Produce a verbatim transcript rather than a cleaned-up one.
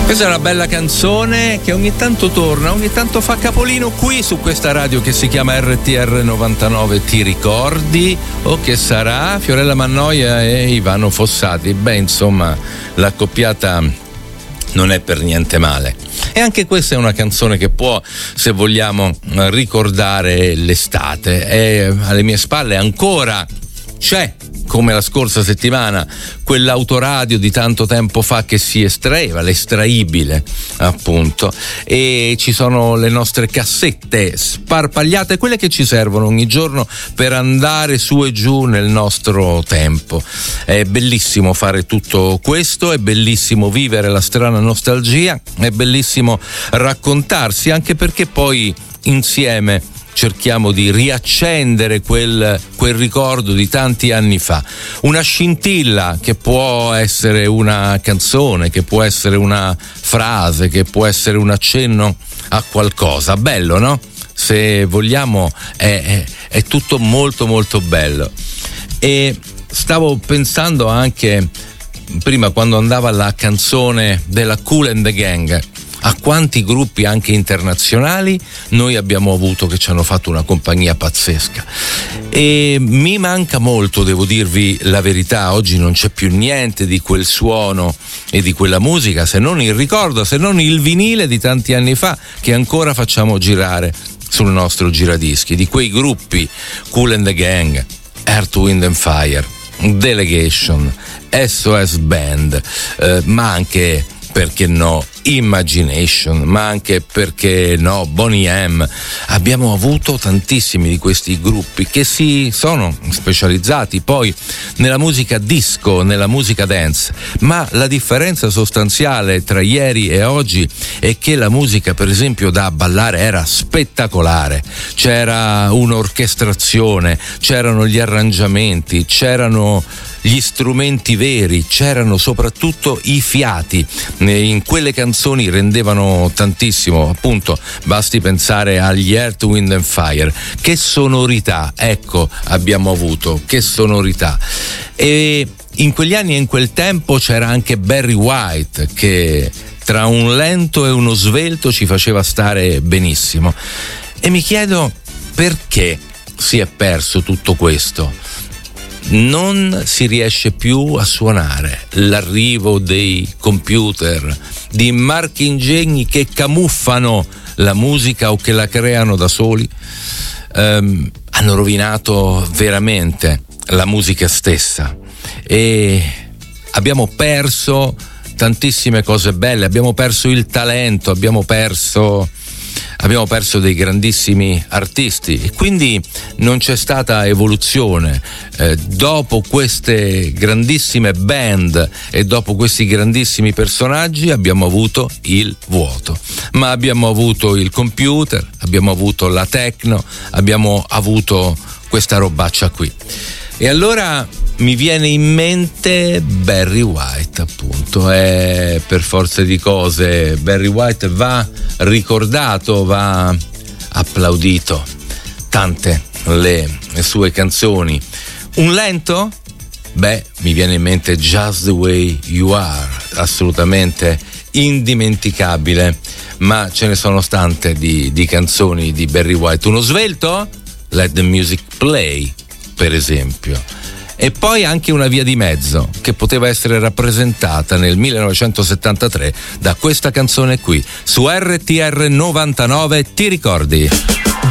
Questa è una bella canzone che ogni tanto torna, ogni tanto fa capolino qui su questa radio che si chiama R T R novantanove. Ti ricordi? O che sarà Fiorella Mannoia e Ivano Fossati. Beh, insomma, l'accoppiata non è per niente male. E anche questa è una canzone che può, se vogliamo, ricordare l'estate. E alle mie spalle ancora c'è, come la scorsa settimana, quell'autoradio di tanto tempo fa che si estraeva, l'estraibile appunto, e ci sono le nostre cassette sparpagliate, quelle che ci servono ogni giorno per andare su e giù nel nostro tempo. È bellissimo fare tutto questo, è bellissimo vivere la strana nostalgia, è bellissimo raccontarsi, anche perché poi insieme cerchiamo di riaccendere quel, quel ricordo di tanti anni fa. Una scintilla che può essere una canzone, che può essere una frase, che può essere un accenno a qualcosa. Bello, no? Se vogliamo è, è, è tutto molto molto bello. E stavo pensando anche prima, quando andava la canzone della Kool and the Gang, a quanti gruppi anche internazionali noi abbiamo avuto che ci hanno fatto una compagnia pazzesca. E mi manca molto, devo dirvi la verità, oggi non c'è più niente di quel suono e di quella musica, se non il ricordo, se non il vinile di tanti anni fa che ancora facciamo girare sul nostro giradischi, di quei gruppi Kool and the Gang, Earth, Wind and Fire, Delegation, S O S Band, eh, ma anche, perché no, Imagination, ma anche, perché no, Boney M. Abbiamo avuto tantissimi di questi gruppi che si sono specializzati poi nella musica disco, nella musica dance, ma la differenza sostanziale tra ieri e oggi è che la musica, per esempio, da ballare era spettacolare, c'era un'orchestrazione, c'erano gli arrangiamenti, c'erano gli strumenti veri, c'erano soprattutto i fiati. In quelle canzoni rendevano tantissimo, appunto, basti pensare agli Earth, Wind and Fire. Che sonorità, ecco, abbiamo avuto, che sonorità. E in quegli anni e in quel tempo c'era anche Barry White, che tra un lento e uno svelto ci faceva stare benissimo. E mi chiedo perché si è perso tutto questo. Non si riesce più a suonare, l'arrivo dei computer, di marchingegni che camuffano la musica o che la creano da soli, ehm, hanno rovinato veramente la musica stessa e abbiamo perso tantissime cose belle, abbiamo perso il talento, abbiamo perso abbiamo perso dei grandissimi artisti e quindi non c'è stata evoluzione. Eh, dopo queste grandissime band e dopo questi grandissimi personaggi abbiamo avuto il vuoto, ma abbiamo avuto il computer, abbiamo avuto la techno, abbiamo avuto questa robaccia qui. E allora mi viene in mente Barry White, appunto, e per forza di cose Barry White va ricordato, va applaudito. Tante le, le sue canzoni. Un lento? Beh, mi viene in mente Just the Way You Are, assolutamente indimenticabile, ma ce ne sono tante di, di canzoni di Barry White. Uno svelto? Let the Music Play, per esempio. E poi anche una via di mezzo che poteva essere rappresentata nel millenovecentosettantatré da questa canzone qui su R T R novantanove. Ti ricordi?